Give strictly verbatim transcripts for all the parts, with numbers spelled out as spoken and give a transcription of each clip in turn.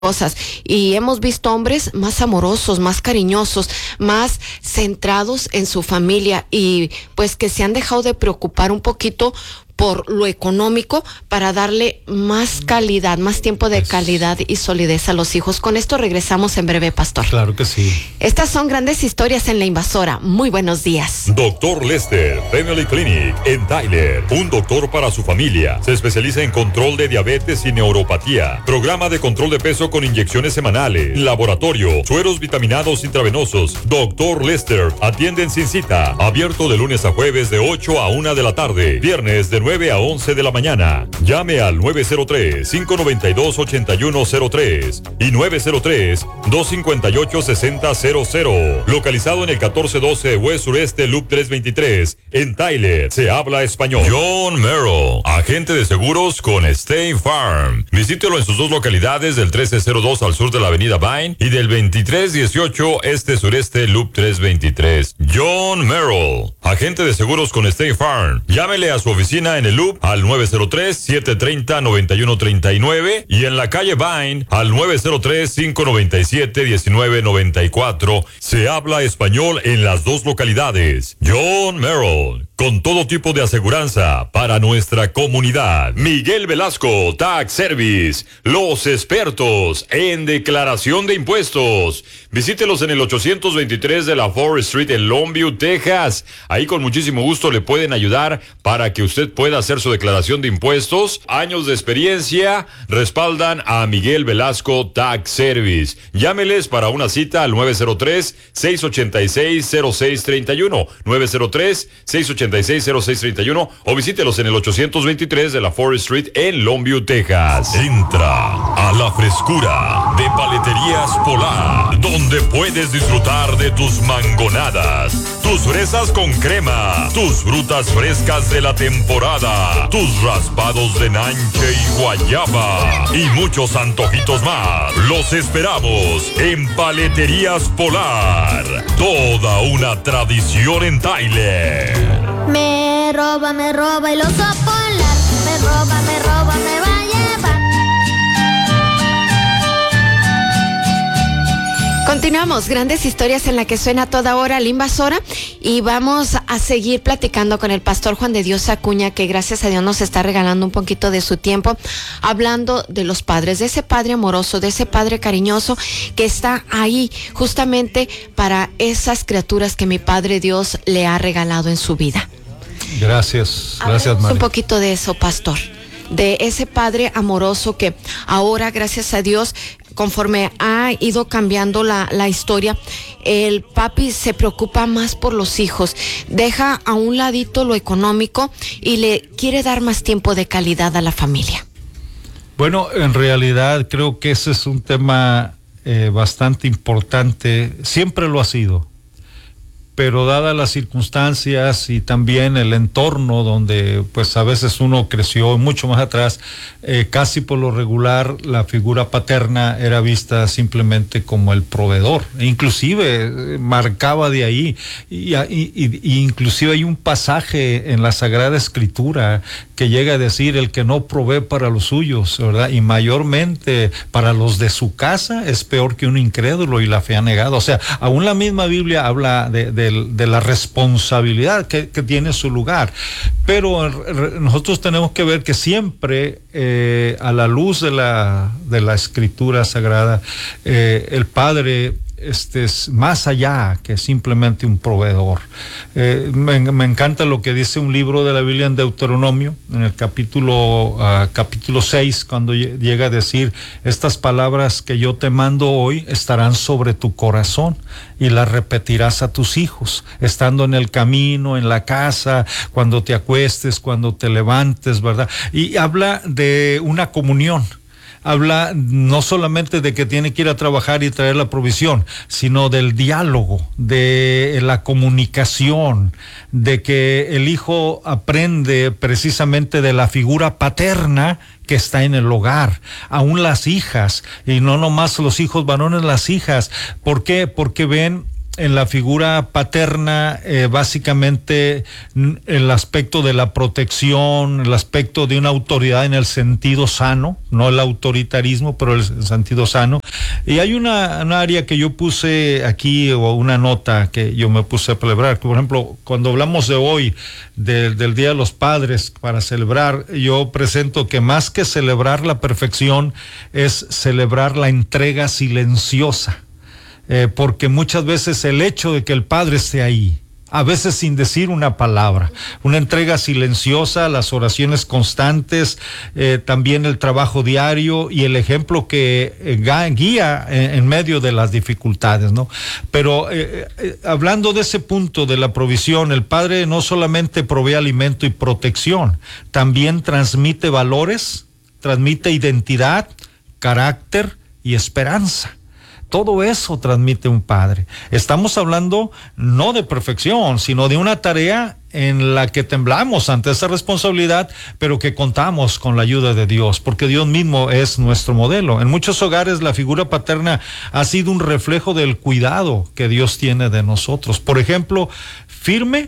cosas, y hemos visto hombres más amorosos, más cariñosos, más centrados en su familia, y pues que se han dejado de preocupar un poquito por lo económico para darle más calidad, más tiempo de calidad y solidez a los hijos. Con esto regresamos en breve, Pastor. Claro que sí. Estas son grandes historias en La Invasora. Muy buenos días. Doctor Lester Family Clinic en Tyler, un doctor para su familia. Se especializa en control de diabetes y neuropatía. Programa de control de peso con inyecciones semanales. Laboratorio, sueros vitaminados intravenosos. Doctor Lester atienden sin cita. Abierto de lunes a jueves de ocho a una de la tarde. Viernes de nueve a once de la mañana. Llame al nueve cero tres, cinco nueve dos, ocho uno cero tres y nueve cero tres, dos cinco ocho, seis cero cero cero. Localizado en el catorce doce West Sureste Loop trescientos veintitrés en Tyler. Se habla español. John Merrill, agente de seguros con State Farm. Visítelo en sus dos localidades, del trece cero dos al sur de la avenida Vine y del veintitrés dieciocho Este Sureste Loop trescientos veintitrés. John Merrill, agente de seguros con State Farm. Llámele a su oficina en el Loop al nueve cero tres, siete tres cero, nueve uno tres nueve y en la calle Vine al nueve cero tres, cinco nueve siete, uno nueve nueve cuatro. Se habla español en las dos localidades. John Merrill, con todo tipo de aseguranza para nuestra comunidad. Miguel Velasco Tax Service, los expertos en declaración de impuestos. Visítelos en el ochocientos veintitrés de la Forest Street en Longview, Texas. Ahí con muchísimo gusto le pueden ayudar para que usted pueda hacer su declaración de impuestos. Años de experiencia respaldan a Miguel Velasco Tax Service. Llámeles para una cita al nueve cero tres, seis ocho seis, cero seis tres uno, nueve cero tres, seis ocho seis, cero seis tres uno o visítelos en el ochocientos veintitrés de la Forest Street en Longview, Texas. Entra a la frescura de Paleterías Polar, donde puedes disfrutar de tus mangonadas, tus fresas con crema, tus frutas frescas de la temporada, tus raspados de nanche y guayaba y muchos antojitos más. Los esperamos en Paleterías Polar, toda una tradición en Tyler. Me roba, me roba el oso polar, me roba, me roba, me va a llevar. Continuamos, grandes historias en la que suena a toda hora La Invasora, y vamos a seguir platicando con el pastor Juan de Dios Acuña, que gracias a Dios nos está regalando un poquito de su tiempo, hablando de los padres, de ese padre amoroso, de ese padre cariñoso que está ahí justamente para esas criaturas que mi Padre Dios le ha regalado en su vida. Gracias, gracias, Mari. Mari. Un poquito de eso, pastor, de ese padre amoroso que ahora, gracias a Dios, conforme ha ido cambiando la, la historia, el papi se preocupa más por los hijos, deja a un ladito lo económico y le quiere dar más tiempo de calidad a la familia. Bueno, en realidad creo que ese es un tema eh, bastante importante, siempre lo ha sido, pero dadas las circunstancias y también el entorno donde pues a veces uno creció mucho más atrás, eh, casi por lo regular la figura paterna era vista simplemente como el proveedor, e inclusive eh, marcaba de ahí, y, y, y, y inclusive hay un pasaje en la Sagrada Escritura que llega a decir: el que no provee para los suyos, ¿verdad? Y mayormente para los de su casa es peor que un incrédulo y la fe ha negado. O sea, aún la misma Biblia habla de, de De, de la responsabilidad que, que tiene su lugar, pero re, nosotros tenemos que ver que siempre eh, a la luz de la de la Escritura Sagrada, eh, el Padre este es más allá que simplemente un proveedor. Eh, me, me encanta lo que dice un libro de la Biblia en Deuteronomio, en el capítulo uh, capítulo seis, cuando llega a decir: estas palabras que yo te mando hoy estarán sobre tu corazón y las repetirás a tus hijos, estando en el camino, en la casa, cuando te acuestes, cuando te levantes, ¿verdad? Y habla de una comunión. Habla no solamente de que tiene que ir a trabajar y traer la provisión, sino del diálogo, de la comunicación, de que el hijo aprende precisamente de la figura paterna que está en el hogar, aún las hijas, y no nomás los hijos varones, las hijas. ¿Por qué? Porque ven en la figura paterna, eh, básicamente el aspecto de la protección, el aspecto de una autoridad en el sentido sano, no el autoritarismo, pero el sentido sano. Y hay una, una área que yo puse aquí, o una nota que yo me puse a celebrar. Por ejemplo, cuando hablamos de hoy, de, del Día de los Padres, para celebrar, yo presento que más que celebrar la perfección, es celebrar la entrega silenciosa. Eh, porque muchas veces el hecho de que el padre esté ahí, a veces sin decir una palabra, una entrega silenciosa, las oraciones constantes, eh, también el trabajo diario y el ejemplo que eh, guía en, en medio de las dificultades, ¿no? Pero eh, eh, hablando de ese punto de la provisión, el padre no solamente provee alimento y protección, también transmite valores, transmite identidad, carácter y esperanza. Todo eso transmite un padre. Estamos hablando no de perfección, sino de una tarea en la que temblamos ante esa responsabilidad, pero que contamos con la ayuda de Dios, porque Dios mismo es nuestro modelo. En muchos hogares la figura paterna ha sido un reflejo del cuidado que Dios tiene de nosotros. Por ejemplo, firme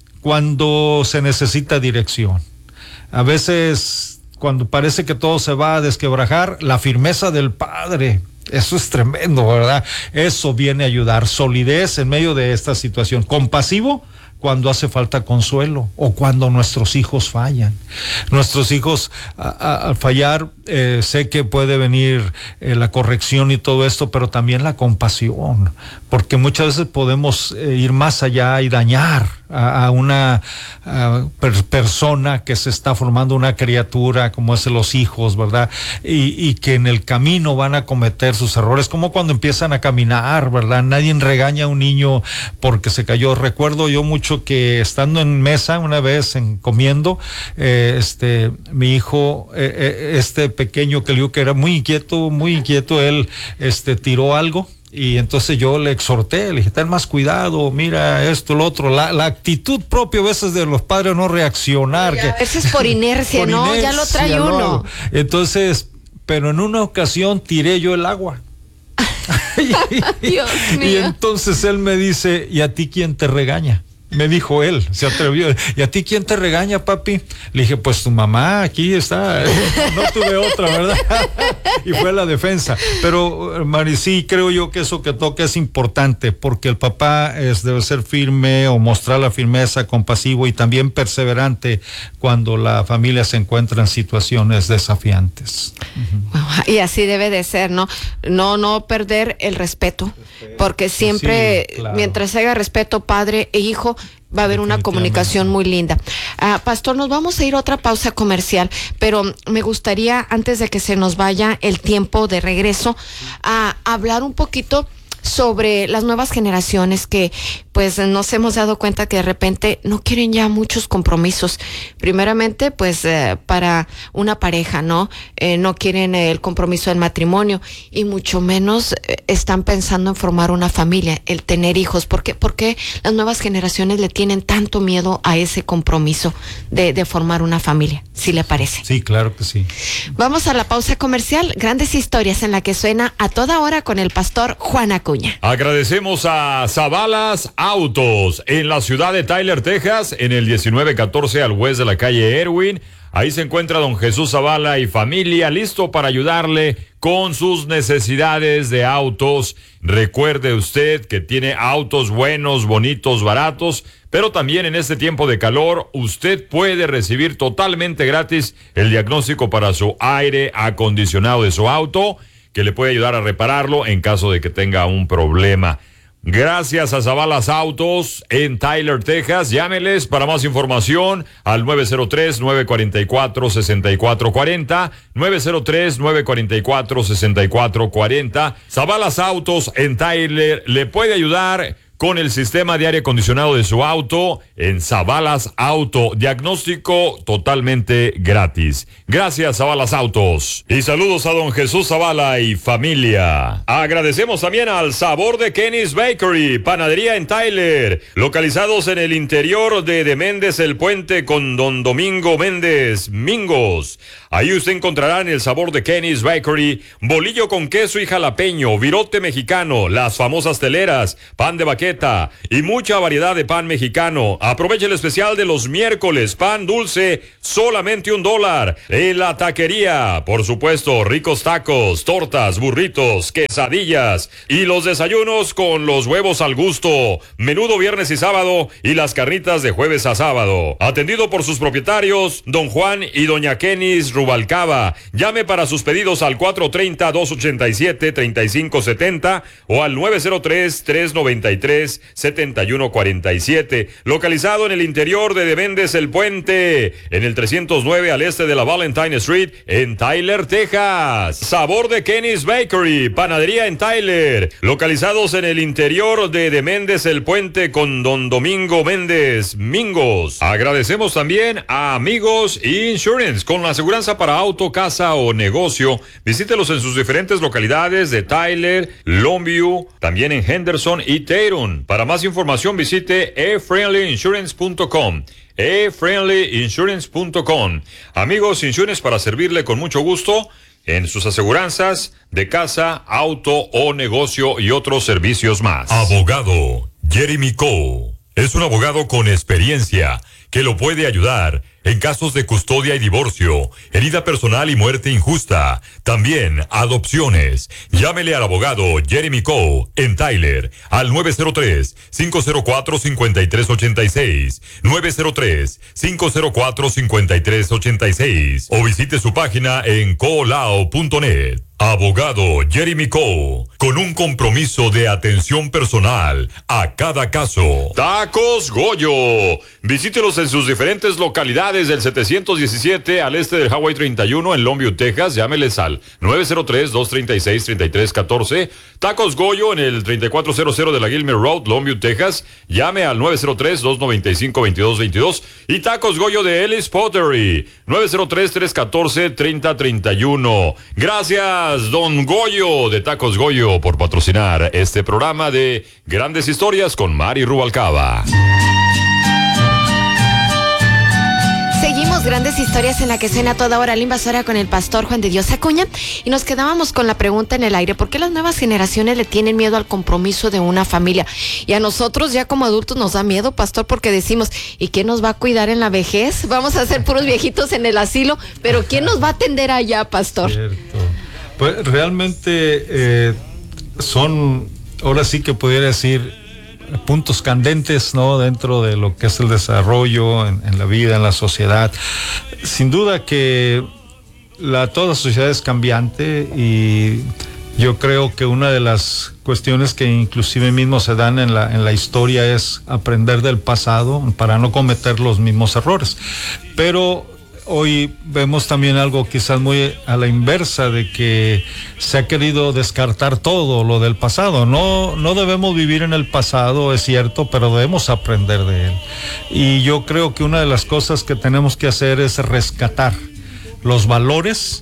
cuando se necesita dirección. A veces, cuando parece que todo se va a desquebrajar, la firmeza del padre. Eso es tremendo, ¿verdad? Eso viene a ayudar. Solidez en medio de esta situación. Compasivo cuando hace falta consuelo o cuando nuestros hijos fallan. Nuestros hijos al fallar, eh, sé que puede venir eh, la corrección y todo esto, pero también la compasión, porque muchas veces podemos eh, ir más allá y dañar a, a una a per, persona que se está formando, una criatura como es los hijos, ¿verdad? Y, y que en el camino van a cometer sus errores, como cuando empiezan a caminar, ¿verdad? Nadie regaña a un niño porque se cayó. Recuerdo yo mucho que estando en mesa una vez en, comiendo, eh, este mi hijo, eh, eh, este pequeño que le digo que era muy inquieto, muy inquieto, él este tiró algo. Y entonces yo le exhorté, le dije, ten más cuidado, mira esto, lo otro, la, la actitud propia a veces de los padres no reaccionar. Y que, a veces por inercia, por ¿no? Inercia, ya lo trae uno. No. Entonces, pero en una ocasión tiré yo el agua. Dios mío. Y entonces él me dice, ¿y a ti quién te regaña? Me dijo él, se atrevió. ¿Y a ti quién te regaña, papi? Le dije, pues tu mamá, aquí está. No tuve otra, ¿verdad? Y fue la defensa. Pero, Mari, sí, creo yo que eso que toca es importante, porque el papá es, debe ser firme o mostrar la firmeza, compasivo y también perseverante cuando la familia se encuentra en situaciones desafiantes. Uh-huh. Y así debe de ser, ¿no? No, no perder el respeto, porque siempre, sí, claro, mientras haya respeto, padre e hijo, va a haber una comunicación muy linda. Uh, Pastor, nos vamos a ir a otra pausa comercial, pero me gustaría, antes de que se nos vaya el tiempo de regreso, a hablar un poquito sobre las nuevas generaciones que pues nos hemos dado cuenta que de repente no quieren ya muchos compromisos. Primeramente, pues eh, para una pareja, ¿no? Eh, no quieren el compromiso del matrimonio y mucho menos eh, están pensando en formar una familia, el tener hijos. ¿Por qué? ¿Por qué las nuevas generaciones le tienen tanto miedo a ese compromiso de, de formar una familia? ¿Sí le parece? Sí, claro que sí. Vamos a la pausa comercial. Grandes historias en la que suena a toda hora con el pastor Juan Acuña. Agradecemos a Zabalas Autos en la ciudad de Tyler, Texas, en el diecinueve catorce al oeste de la calle Erwin. Ahí se encuentra don Jesús Zavala y familia, listo para ayudarle con sus necesidades de autos. Recuerde usted que tiene autos buenos, bonitos, baratos, pero también en este tiempo de calor usted puede recibir totalmente gratis el diagnóstico para su aire acondicionado de su auto, que le puede ayudar a repararlo en caso de que tenga un problema. Gracias a Zabalas Autos en Tyler, Texas. Llámeles para más información al nueve cero tres, nueve cuatro cuatro, seis cuatro cuatro cero, nueve cero tres, nueve cuatro cuatro, seis cuatro cuatro cero. Zabalas Autos en Tyler le puede ayudar con el sistema de aire acondicionado de su auto en Zabalas Auto. Diagnóstico totalmente gratis. Gracias, Zabalas Autos. Y saludos a don Jesús Zavala y familia. Agradecemos también al Sabor de Kenny's Bakery, panadería en Tyler, localizados en el interior de De Méndez el Puente con don Domingo Méndez Mingos. Ahí usted encontrará en el Sabor de Kenny's Bakery bolillo con queso y jalapeño, virote mexicano, las famosas teleras, pan de vaquero cajeta y mucha variedad de pan mexicano. Aproveche el especial de los miércoles, pan dulce, solamente un dólar. En la taquería, por supuesto, ricos tacos, tortas, burritos, quesadillas y los desayunos con los huevos al gusto. Menudo viernes y sábado y las carnitas de jueves a sábado. Atendido por sus propietarios, don Juan y doña Kenis Rubalcaba. Llame para sus pedidos al cuatro tres cero, dos ocho siete, tres cinco siete cero o al nueve cero tres, tres nueve tres, siete uno cuatro siete. Localizado en el interior de Deméndez El Puente, en el trescientos nueve al este de la Valentine Street, en Tyler, Texas. Sabor de Kenis Bakery, panadería en Tyler. Localizados en el interior de Deméndez El Puente con don Domingo Méndez Mingos. Agradecemos también a Amigos Insurance, con la aseguranza para auto, casa o negocio. Visítelos en sus diferentes localidades de Tyler, Longview, también en Henderson y Tatum. Para más información visite e friendly insurance punto com. e friendly insurance punto com. Amigos Insurance, para servirle con mucho gusto en sus aseguranzas de casa, auto o negocio y otros servicios más. Abogado Jeremy Cole es un abogado con experiencia que lo puede ayudar en casos de custodia y divorcio, herida personal y muerte injusta, también adopciones. Llámele al abogado Jeremy Cole en Tyler al nueve cero tres, cinco cero cuatro, cinco tres ocho seis, nueve cero tres, cinco cero cuatro, cinco tres ocho seis o visite su página en colao punto net. Abogado Jeremy Cole, con un compromiso de atención personal a cada caso. Tacos Goyo. Visítelos en sus diferentes localidades del setecientos diecisiete al este del Highway treinta y uno en Longview, Texas. Llámeles al nueve cero tres, dos tres seis, tres tres uno cuatro. Tacos Goyo en el treinta y cuatro cero cero de la Gilmer Road, Longview, Texas. Llame al nueve cero tres, dos nueve cinco, dos dos dos dos. Y Tacos Goyo de Ellis Pottery, nueve cero tres, tres uno cuatro, tres cero tres uno. Gracias, don Goyo de Tacos Goyo, por patrocinar este programa de Grandes Historias con Mari Rubalcaba. Seguimos Grandes Historias en la que suena toda hora la invasora con el pastor Juan de Dios Acuña, y nos quedábamos con la pregunta en el aire: ¿por qué las nuevas generaciones le tienen miedo al compromiso de una familia? Y a nosotros ya como adultos nos da miedo, pastor, porque decimos, ¿y quién nos va a cuidar en la vejez? Vamos a ser puros viejitos en el asilo, pero ¿quién nos va a atender allá, pastor? Cierto. Pues realmente eh, son, ahora sí que pudiera decir, puntos candentes, ¿no?, dentro de lo que es el desarrollo en, en la vida, en la sociedad. Sin duda que la toda sociedad es cambiante, y yo creo que una de las cuestiones que inclusive mismo se dan en la en la historia es aprender del pasado para no cometer los mismos errores. Pero hoy vemos también algo quizás muy a la inversa, de que se ha querido descartar todo lo del pasado. No, no debemos vivir en el pasado, es cierto, pero debemos aprender de él. Y yo creo que una de las cosas que tenemos que hacer es rescatar los valores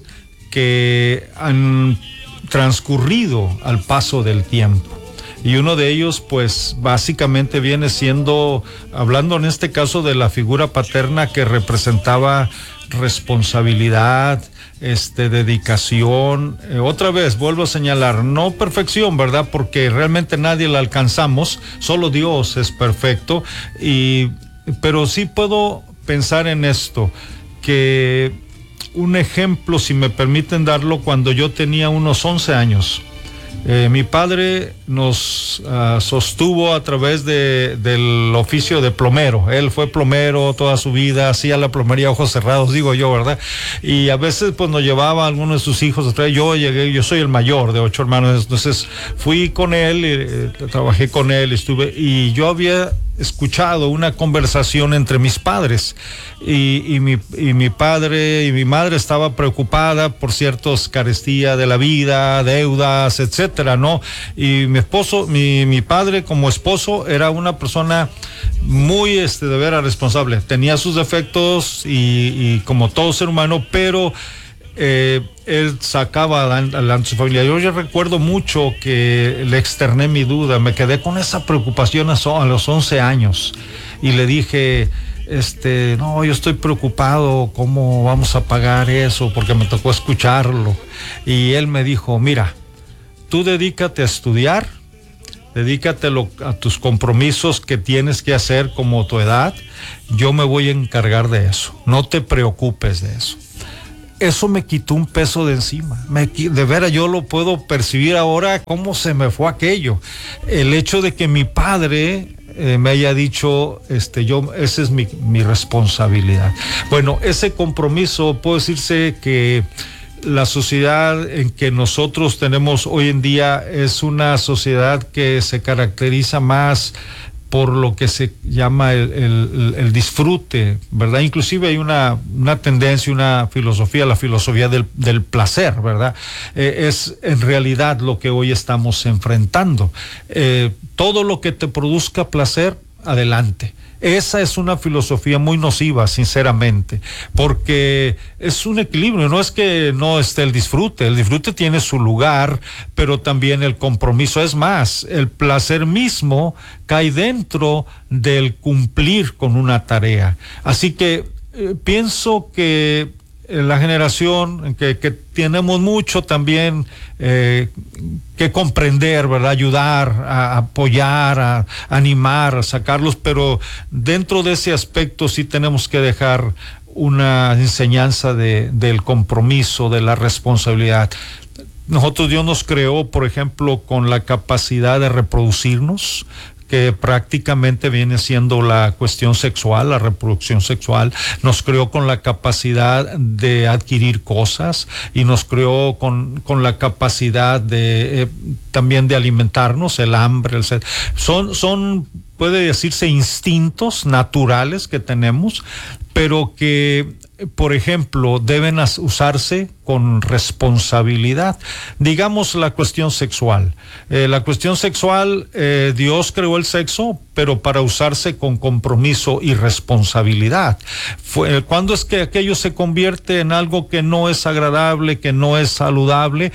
que han transcurrido al paso del tiempo. Y uno de ellos, pues, básicamente viene siendo, hablando en este caso de la figura paterna, que representaba responsabilidad, este, dedicación. Eh, otra vez, vuelvo a señalar, no perfección, ¿verdad? Porque realmente nadie la alcanzamos, solo Dios es perfecto. Y, pero sí puedo pensar en esto, que un ejemplo, si me permiten darlo, cuando yo tenía unos once años, Eh, mi padre nos uh, sostuvo a través de, del oficio de plomero. Él fue plomero toda su vida, hacía la plomería a ojos cerrados, digo yo, ¿verdad? Y a veces pues nos llevaba a algunos de sus hijos. Yo llegué, yo soy el mayor de ocho hermanos, entonces fui con él, eh, trabajé con él, estuve, y yo había escuchado una conversación entre mis padres, y, y, mi, y mi padre y mi madre estaba preocupada por ciertas carestías de la vida, deudas, etcétera, ¿no? Y mi esposo, mi, mi padre como esposo era una persona muy, este, de veras responsable. Tenía sus defectos y, y como todo ser humano, pero Eh, él sacaba adelante su familia. Yo ya recuerdo mucho que le externé mi duda, me quedé con esa preocupación a, so, a los once años, y le dije, este, no, yo estoy preocupado, ¿cómo vamos a pagar eso? Porque me tocó escucharlo. Y él me dijo, mira, tú dedícate a estudiar, dedícatelo a tus compromisos que tienes que hacer como tu edad, yo me voy a encargar de eso, no te preocupes de eso. Eso me quitó un peso de encima, me, de veras yo lo puedo percibir ahora, cómo se me fue aquello, el hecho de que mi padre eh, me haya dicho, este, yo, esa es mi, mi responsabilidad. Bueno, ese compromiso, puedo decirse que la sociedad en que nosotros tenemos hoy en día es una sociedad que se caracteriza más por lo que se llama el, el, el disfrute, ¿verdad? Inclusive hay una, una tendencia, una filosofía, la filosofía del, del placer, ¿verdad? Eh, es en realidad lo que hoy estamos enfrentando. Eh, todo lo que te produzca placer, adelante. Esa es una filosofía muy nociva, sinceramente, porque es un equilibrio, no es que no esté el disfrute, el disfrute tiene su lugar, pero también el compromiso. Es más, el placer mismo cae dentro del cumplir con una tarea. Así que eh, pienso que la generación que, que tenemos mucho también eh, que comprender, ¿verdad? Ayudar, a apoyar, a animar, a sacarlos, pero dentro de ese aspecto sí tenemos que dejar una enseñanza de, del compromiso, de la responsabilidad. Nosotros, Dios nos creó, por ejemplo, con la capacidad de reproducirnos, que prácticamente viene siendo la cuestión sexual, la reproducción sexual. Nos creó con la capacidad de adquirir cosas y nos creó con, con la capacidad de eh, también de alimentarnos, el hambre, el sed. Son, son, puede decirse, instintos naturales que tenemos, pero que, por ejemplo, deben usarse con responsabilidad. Digamos la cuestión sexual. Eh, la cuestión sexual, eh, Dios creó el sexo, pero para usarse con compromiso y responsabilidad. Fue, ¿cuándo es que aquello se convierte en algo que no es agradable, que no es saludable?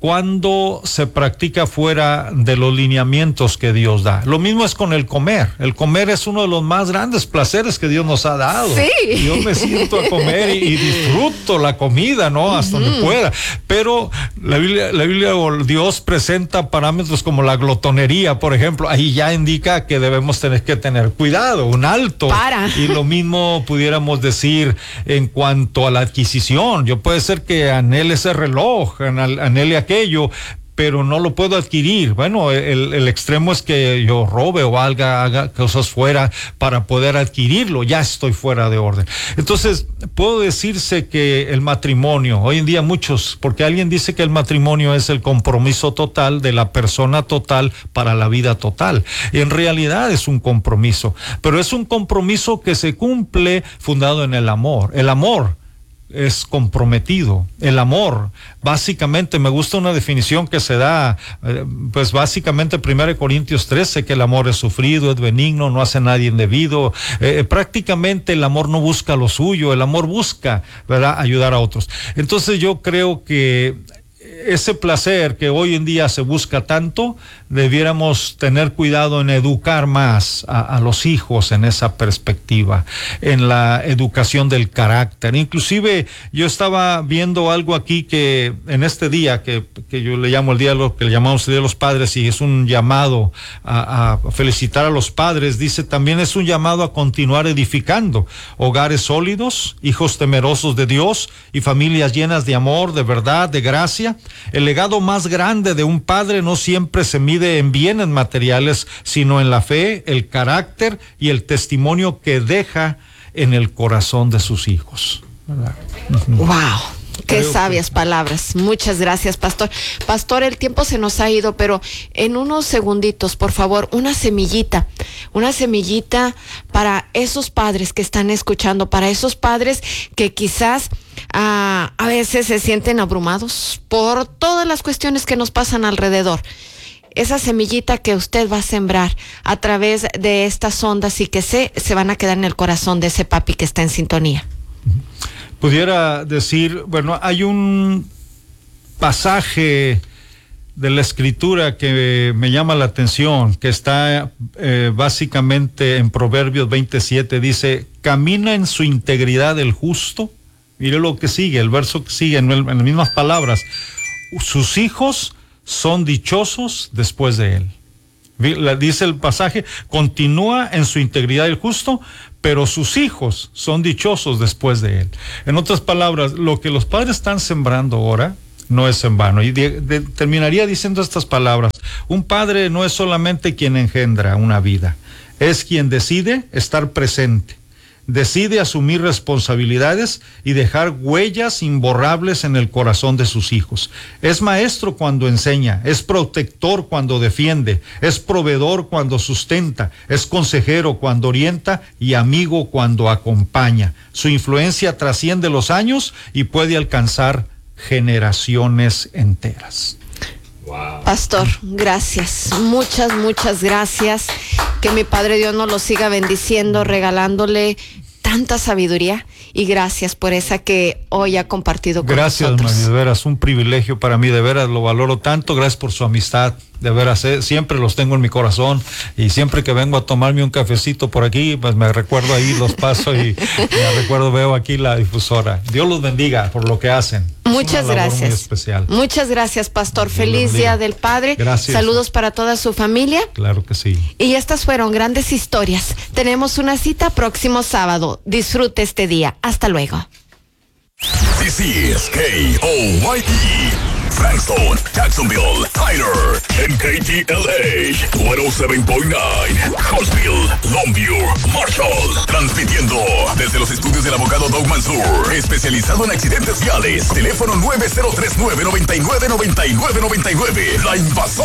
Cuando se practica fuera de los lineamientos que Dios da. Lo mismo es con el comer. El comer es uno de los más grandes placeres que Dios nos ha dado. Sí. Yo me siento a comer y, y disfruto la comida, ¿no? Hasta uh-huh. donde pueda. Pero la Biblia, la Biblia, Dios presenta parámetros como la glotonería, por ejemplo. Ahí ya indica que debemos tener que tener cuidado, un alto. Para. Y lo mismo pudiéramos decir en cuanto a la adquisición. Yo puede ser que anhele ese reloj, anhele aquello, pero no lo puedo adquirir. Bueno, el, el extremo es que yo robe o haga, haga cosas fuera para poder adquirirlo. Ya estoy fuera de orden. Entonces, puedo decirse que el matrimonio, hoy en día muchos, porque alguien dice que el matrimonio es el compromiso total de la persona total para la vida total. Y en realidad es un compromiso, pero es un compromiso que se cumple fundado en el amor. El amor es comprometido. El amor, básicamente, me gusta una definición que se da, eh, pues básicamente primera Corintios trece, que el amor es sufrido, es benigno, no hace a nadie indebido. Eh, prácticamente el amor no busca lo suyo, el amor busca, ¿verdad?, ayudar a otros. Entonces yo creo que ese placer que hoy en día se busca tanto, debiéramos tener cuidado en educar más a, a los hijos en esa perspectiva, en la educación del carácter. Inclusive yo estaba viendo algo aquí que en este día, que, que yo le llamo el día, lo que le llamamos el Día de los Padres, y es un llamado a, a felicitar a los padres, dice también es un llamado a continuar edificando hogares sólidos, hijos temerosos de Dios y familias llenas de amor, de verdad, de gracia. El legado más grande de un padre no siempre se mide en bienes materiales, sino en la fe, el carácter y el testimonio que deja en el corazón de sus hijos. ¿Verdad? Wow. Qué Creo sabias que... palabras. Muchas gracias, pastor. Pastor, el tiempo se nos ha ido, pero en unos segunditos, por favor, una semillita, una semillita para esos padres que están escuchando, para esos padres que quizás uh, a veces se sienten abrumados por todas las cuestiones que nos pasan alrededor. Esa semillita que usted va a sembrar a través de estas ondas y que se, se van a quedar en el corazón de ese papi que está en sintonía. Pudiera decir, bueno, hay un pasaje de la Escritura que me llama la atención, que está eh, básicamente en Proverbios veintisiete, dice, camina en su integridad el justo. Mire lo que sigue, el verso que sigue en, el, en las mismas palabras, sus hijos son dichosos después de él. Dice el pasaje, continúa en su integridad el justo, pero sus hijos son dichosos después de él. En otras palabras, lo que los padres están sembrando ahora no es en vano. Y de, de, terminaría diciendo estas palabras: un padre no es solamente quien engendra una vida, es quien decide estar presente, decide asumir responsabilidades y dejar huellas imborrables en el corazón de sus hijos. Es maestro cuando enseña, es protector cuando defiende, es proveedor cuando sustenta, es consejero cuando orienta y amigo cuando acompaña. Su influencia trasciende los años y puede alcanzar generaciones enteras. Wow. Pastor, gracias, muchas, muchas gracias. Que mi Padre Dios nos lo siga bendiciendo, regalándole tanta sabiduría, y gracias por esa que hoy ha compartido con gracias, nosotros. Gracias, de veras, un privilegio para mí, de veras lo valoro tanto. Gracias por su amistad, de veras, eh, siempre los tengo en mi corazón, y siempre que vengo a tomarme un cafecito por aquí, pues me recuerdo ahí, los paso y me recuerdo, veo aquí la difusora. Dios los bendiga por lo que hacen. Muchas gracias. Muy especial. Muchas gracias, Pastor. Dios Feliz Día del Padre. Gracias. Saludos para toda su familia. Claro que sí. Y estas fueron grandes historias. Tenemos una cita próximo sábado. Disfrute este día. Hasta luego. This is K O Y E, Frankston, Jacksonville, Tyler, and K T L A, ciento siete punto nueve, Huntsville, Longview, Marshall, transmitiendo desde los estudios del abogado Doug Mansour, especializado en accidentes viales, teléfono nueve cero tres nueve, nueve nueve nueve nueve nueve nueve, La Invasora.